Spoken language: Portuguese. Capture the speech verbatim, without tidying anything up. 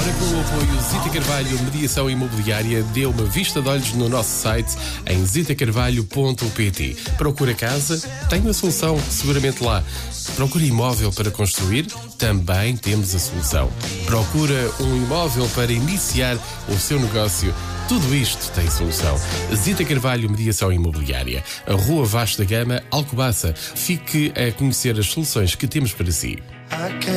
Ora, com o apoio Zita Carvalho Mediação Imobiliária, dê uma vista de olhos no nosso site em zita carvalho ponto pt. Procura casa? Tem uma solução seguramente lá. Procura imóvel para construir? Também temos a solução. Procura um imóvel para iniciar o seu negócio? Tudo isto tem solução. Zita Carvalho Mediação Imobiliária, a Rua Vasco da Gama, Alcobaça. Fique a conhecer as soluções que temos para si.